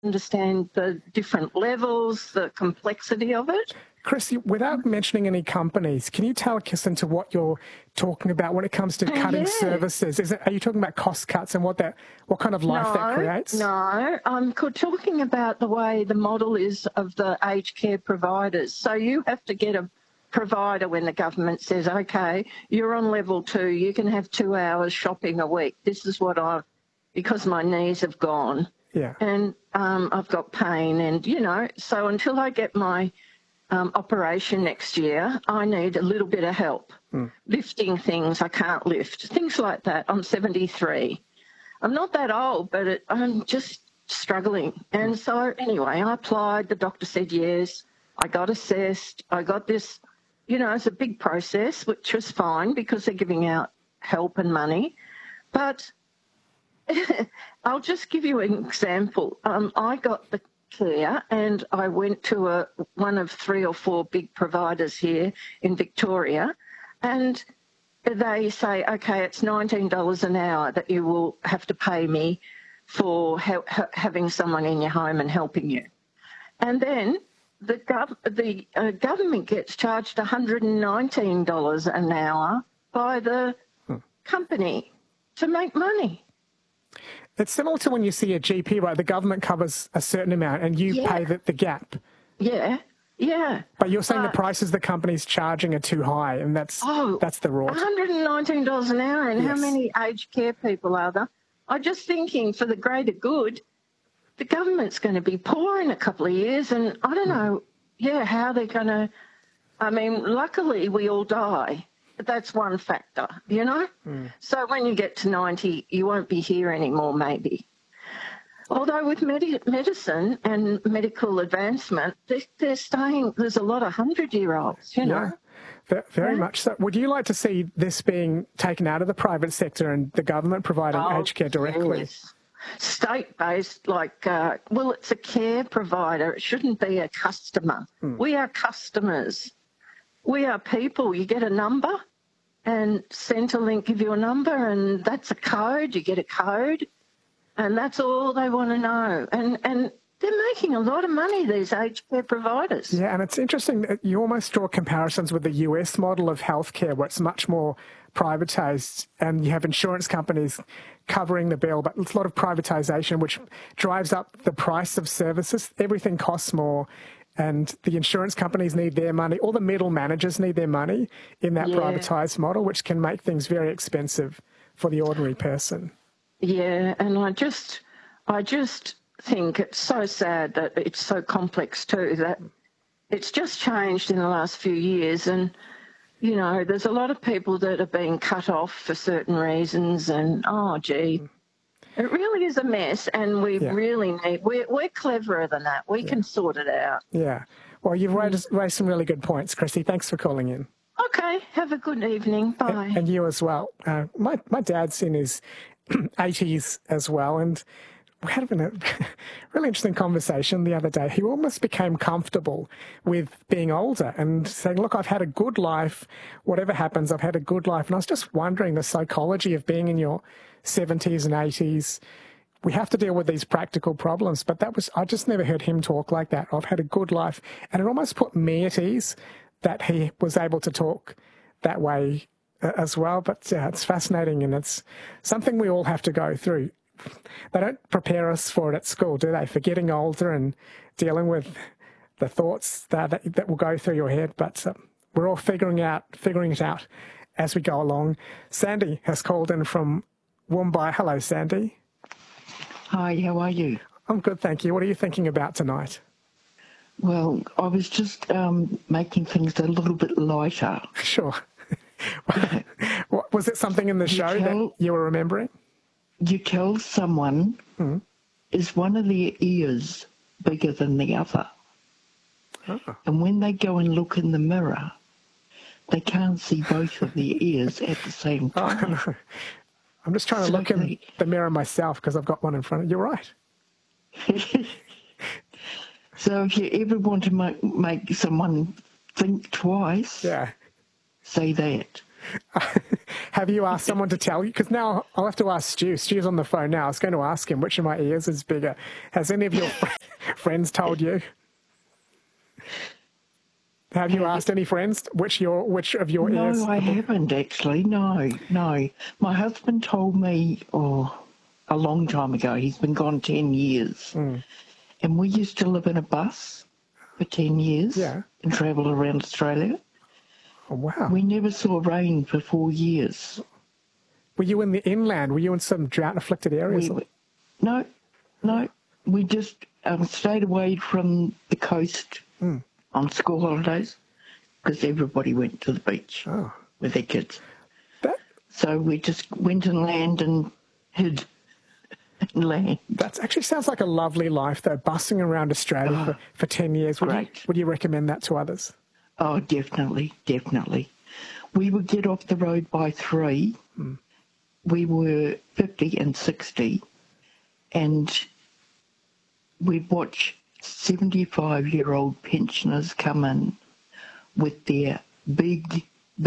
understand the different levels, the complexity of it. Chrissy, without mentioning any companies, can you tell us into what you're talking about when it comes to cutting services? Are you talking about cost cuts and what kind of life that creates? No, I'm talking about the way the model is of the aged care providers. So you have to get a provider when the government says, okay, you're on level 2, you can have 2 hours shopping a week. This is what because my knees have gone. Yeah. And I've got pain and, so until I get my operation next year, I need a little bit of help. Lifting things I can't lift, things like that. I'm 73. I'm not that old, but I'm just struggling. And so anyway, I applied. The doctor said yes. I got assessed. I got this, it's a big process, which was fine because they're giving out help and money. But I'll just give you an example. I got the care and I went to one of 3 or 4 big providers here in Victoria, and they say, okay, it's $19 an hour that you will have to pay me for having someone in your home and helping you. And then the government gets charged $119 an hour by the company to make money. It's similar to when you see a GP, right? The government covers a certain amount and you pay the gap. Yeah. But you're saying the prices the company's charging are too high, and that's the rort. $119 an hour, and how many aged care people are there? I'm just thinking for the greater good, the government's going to be poor in a couple of years, and I don't know, how they're going to, luckily we all die. That's one factor, So when you get to 90, you won't be here anymore, maybe. Although with medicine and medical advancement, they're staying, there's a lot of 100-year-olds, Yeah, very much so. Would you like to see this being taken out of the private sector and the government providing aged care directly? Yes. State-based, it's a care provider. It shouldn't be a customer. We are customers. We are people. You get a number and Centrelink give you a number and that's a code. You get a code and that's all they want to know. And they're making a lot of money, these aged care providers. Yeah, and it's interesting that you almost draw comparisons with the US model of healthcare where it's much more privatised and you have insurance companies covering the bill, but it's a lot of privatisation which drives up the price of services. Everything costs more. And the insurance companies need their money. All the middle managers need their money in that privatised model, which can make things very expensive for the ordinary person. Yeah, and I just think it's so sad that it's so complex too, that it's just changed in the last few years. And, there's a lot of people that are being cut off for certain reasons and, it really is a mess, and we really need... We're cleverer than that. We can sort it out. Yeah. Well, you've raised some really good points, Chrissy. Thanks for calling in. Okay. Have a good evening. Bye. And you as well. My dad's in his 80s as well, and we had a really interesting conversation the other day. He almost became comfortable with being older and saying, look, I've had a good life. Whatever happens, I've had a good life. And I was just wondering the psychology of being in your 70s and 80s. We have to deal with these practical problems, but I just never heard him talk like that. I've had a good life. And it almost put me at ease that he was able to talk that way as well. But it's fascinating, and it's something we all have to go through. They don't prepare us for it at school, do they? For getting older and dealing with the thoughts that will go through your head. But we're all figuring it out as we go along. Sandy has called in from Woombye. Hello, Sandy. Hi, how are you? I'm good, thank you. What are you thinking about tonight? Well, I was just making things a little bit lighter. Sure. Was it something in the show that you were remembering? You tell someone, is one of their ears bigger than the other? Oh. And when they go and look in the mirror, they can't see both of their ears at the same time. Oh, no. I'm just trying to look in the mirror myself because I've got one in front of you. You're right. So if you ever want to make someone think twice, say that. Have you asked someone to tell you? Because now I'll have to ask Stu. Stu's on the phone now. I was going to ask him which of my ears is bigger. Has any of your friends told you? Have you asked any friends which of your ears? No, I haven't actually. No. My husband told me, a long time ago. He's been gone 10 years. And we used to live in a bus for 10 years and travel around Australia. Oh, wow. We never saw rain for 4 years. Were you in the inland? Were you in some drought-afflicted areas? No. We just stayed away from the coast on school holidays because everybody went to the beach with their kids. So we just went inland and hid inland. That actually sounds like a lovely life, though, bussing around Australia for 10 years. Would you recommend that to others? Oh, definitely. We would get off the road by 3. We were 50 and 60, and we'd watch 75-year-old pensioners come in with their big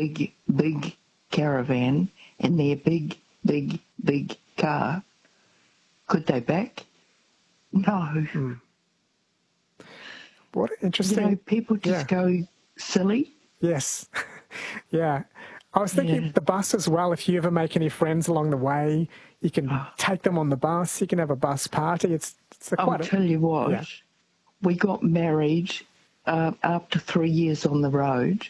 caravan and their big car. Could they back? No. What interesting. People just go silly. Yes. Yeah. I was thinking the bus as well. If you ever make any friends along the way, you can take them on the bus. You can have a bus party. I'll tell you what. We got married after 3 years on the road.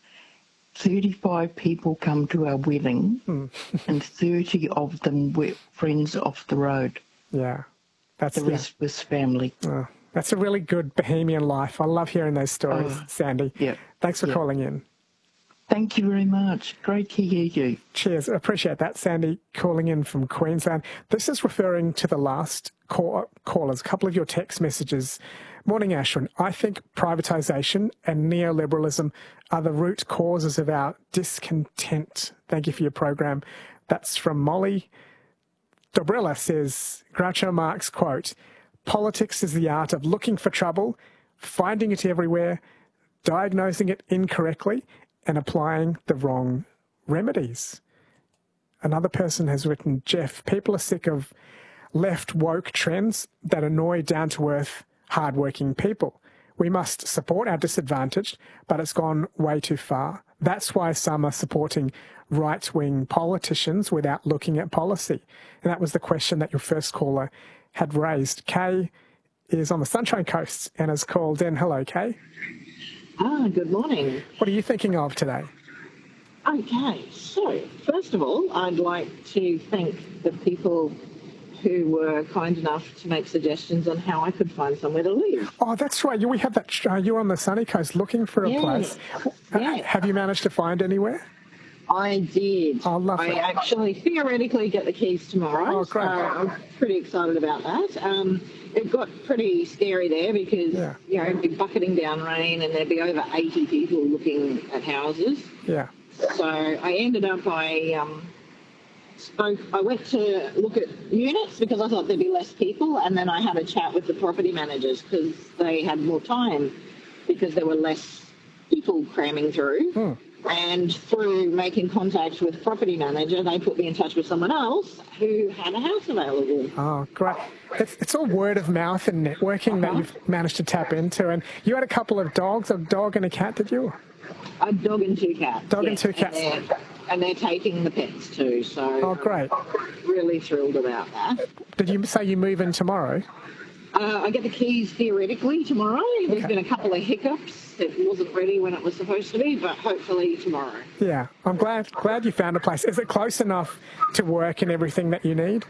35 people come to our wedding, and 30 of them were friends off the road. Yeah. The rest was family. Oh, that's a really good bohemian life. I love hearing those stories, Sandy. Yeah. Thanks for calling in. Thank you very much. Great to hear you. Cheers. I appreciate that, Sandy, calling in from Queensland. This is referring to the last callers, a couple of your text messages. Morning, Ashwin. I think privatisation and neoliberalism are the root causes of our discontent. Thank you for your program. That's from Molly. Dobrilla says, Groucho Marx quote, politics is the art of looking for trouble, finding it everywhere, diagnosing it incorrectly, and applying the wrong remedies. Another person has written, Jeff, people are sick of left woke trends that annoy down-to-earth, hard-working people. We must support our disadvantaged, but it's gone way too far. That's why some are supporting right-wing politicians without looking at policy. And that was the question that your first caller had raised. Kay is on the Sunshine Coast and has called in. Hello, Kay. Good morning. What are you thinking of today? Okay, so first of all, I'd like to thank the people who were kind enough to make suggestions on how I could find somewhere to live. Oh, that's right. We have that. You're on the sunny coast looking for a place. Have you managed to find anywhere? I did. Oh, lovely. I actually theoretically get the keys tomorrow. Oh, great. So I'm pretty excited about that. It got pretty scary there because, it'd be bucketing down rain and there'd be over 80 people looking at houses. Yeah. So I ended up, I went to look at units because I thought there'd be less people, and then I had a chat with the property managers because they had more time because there were less people cramming through. And through making contact with the property manager, they put me in touch with someone else who had a house available. Oh, great. It's all word of mouth and networking that you've managed to tap into. And you had a couple of dogs, a dog and a cat, did you? A dog and 2 cats. Dog and 2 cats. And they're taking the pets too, so great. Really thrilled about that. Did you say you move in tomorrow? I get the keys theoretically tomorrow. There's been a couple of hiccups. It wasn't ready when it was supposed to be, but hopefully tomorrow. Yeah, I'm glad you found a place. Is it close enough to work and everything that you need?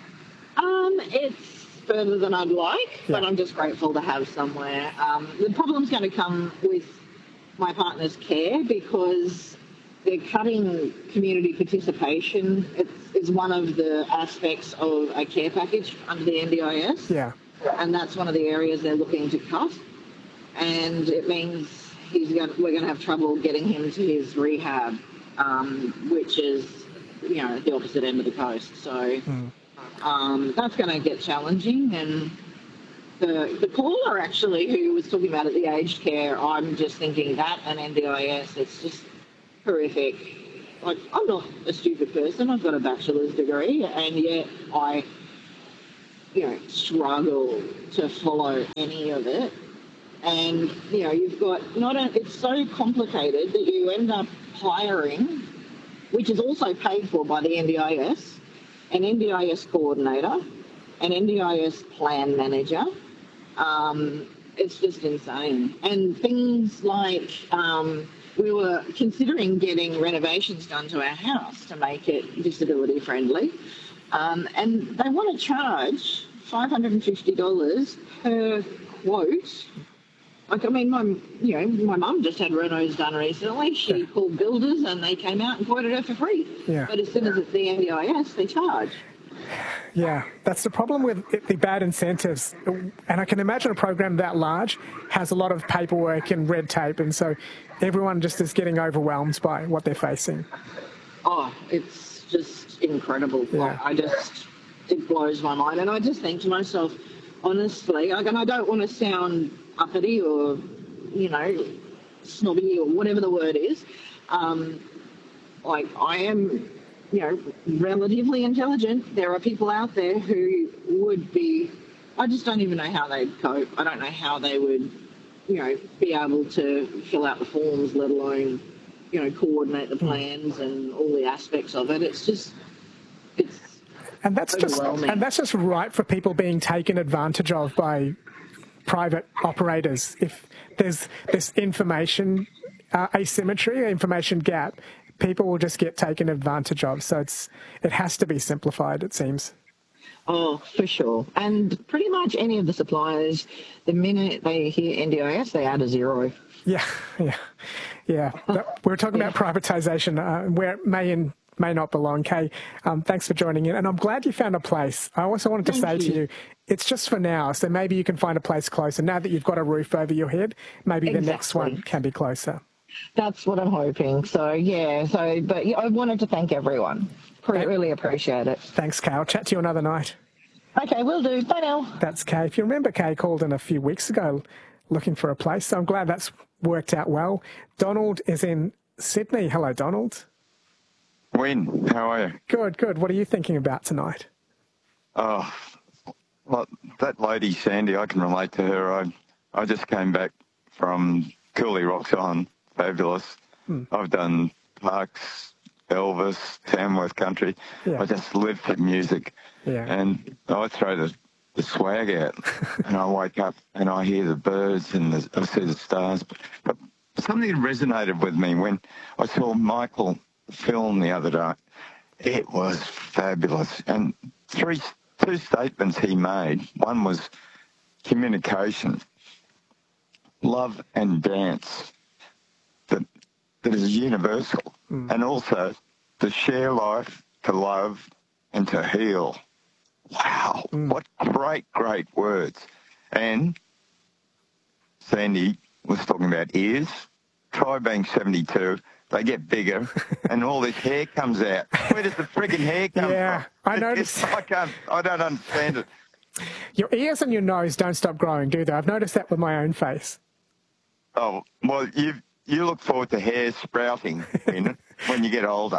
It's further than I'd like, but I'm just grateful to have somewhere. The problem's going to come with my partner's care because they're cutting community participation. It's one of the aspects of a care package under the NDIS. Yeah. And that's one of the areas they're looking to cut. And it means we're going to have trouble getting him to his rehab, which is, the opposite end of the coast. So that's going to get challenging. And the caller, actually, who was talking about the aged care, I'm just thinking that and NDIS, it's just horrific. like, I'm not a stupid person. I've got a bachelor's degree, and yet I, struggle to follow any of it. And, you've got it's so complicated that you end up hiring, which is also paid for by the NDIS, an NDIS coordinator, an NDIS plan manager. It's just insane. And things like we were considering getting renovations done to our house to make it disability friendly. And they want to charge $550 per quote. Like, I mean, my mum just had renos done recently. She called builders and they came out and quoted her for free. Yeah. But as soon as it's the NDIS, they charge. Yeah, that's the problem with the bad incentives. And I can imagine a program that large has a lot of paperwork and red tape, and so everyone just is getting overwhelmed by what they're facing. Oh, it's just incredible. Yeah. It blows my mind. And I just think to myself, honestly, and I don't want to sound uppity or, snobby or whatever the word is. I am, relatively intelligent. There are people out there who would be, I just don't even know how they'd cope. I don't know how they would, be able to fill out the forms, let alone, coordinate the plans and all the aspects of it. It's and that's just right for people being taken advantage of by private operators. If there's this information asymmetry, information gap, people will just get taken advantage of. So it has to be simplified, it seems. Oh, for sure. And pretty much any of the suppliers, the minute they hear NDIS, they add a zero. Yeah. We're talking about privatisation, where it may not belong. Kay, thanks for joining in. And I'm glad you found a place. I also wanted to say to you, it's just for now. So maybe you can find a place closer. Now that you've got a roof over your head, maybe the next one can be closer. That's what I'm hoping. So, I wanted to thank everyone. Really appreciate it. Thanks, Kay. I'll chat to you another night. Okay, will do. Bye now. That's Kay. If you remember, Kay called in a few weeks ago looking for a place. So I'm glad that's worked out well. Donald is in Sydney. Hello, Donald. Wayne, how are you? Good. What are you thinking about tonight? Oh, well, that lady, Sandy, I can relate to her. I just came back from Cooley Rocks Island. Fabulous. I've done Parks, Elvis, Tamworth Country. Yeah. I just live for music. Yeah. And I throw the swag out and I wake up and I hear the birds and I see the stars. But something resonated with me when I saw Michael film the other day. It was fabulous. And two statements he made. One was communication, love and dance. That is universal, and also to share life, to love, and to heal. Wow, what great words. And Sandy was talking about ears. Try being 72, they get bigger, and all this hair comes out. Where does the frigging hair come from? I noticed. I don't understand it. Your ears and your nose don't stop growing, do they? I've noticed that with my own face. Oh, well, you look forward to hair sprouting when you get older.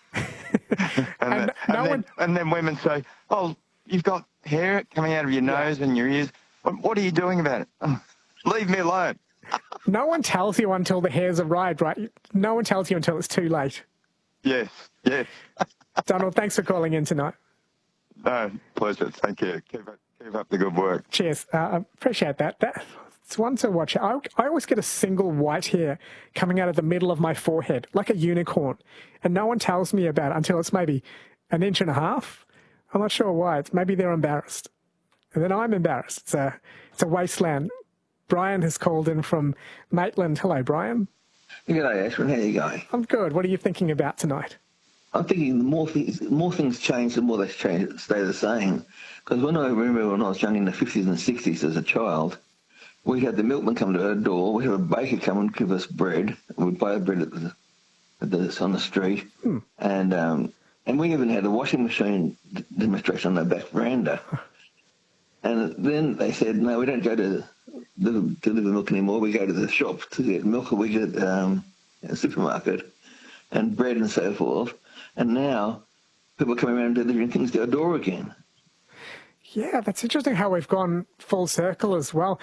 and then women say, oh, you've got hair coming out of your nose and your ears. What are you doing about it? Leave me alone. No one tells you until the hairs arrive, right? No one tells you until it's too late. Yes. Donald, thanks for calling in tonight. No, pleasure. Thank you. Keep up the good work. Cheers. Appreciate that. It's one to watch. I always get a single white hair coming out of the middle of my forehead, like a unicorn, and no one tells me about it until it's maybe 1.5 inches. I'm not sure why. Maybe they're embarrassed, and then I'm embarrassed. It's a wasteland. Brian has called in from Maitland. Hello, Brian. G'day, Ashwin. How are you going? I'm good. What are you thinking about tonight? I'm thinking the more things change, the more they stay the same. Because when I was young in the 50s and 60s as a child, we had the milkman come to our door. We had a baker come and give us bread. We'd buy bread on the street. And we even had a washing machine demonstration on the back veranda. And then they said, no, we don't go to deliver milk anymore. We go to the shop to get milk, or we get a supermarket. and bread and so forth. And now people are coming around delivering things to our door again. Yeah, that's interesting how we've gone full circle as well.